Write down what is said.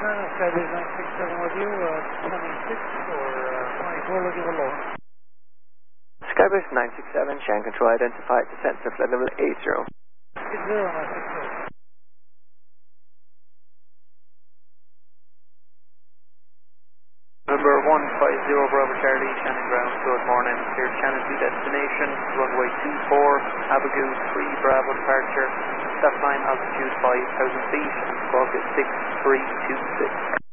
Skybase 967 with you, 26 or 24 looking for low. Skybase 967, Shan Control identified, descent to flight level 80. 80, Number 150 Bravo Charlie, Shannon Ground, good morning, clear Shannon to destination, runway 24, Abigail 3 Bravo departure, stop line altitude 5,000 feet, and squawk is 6326.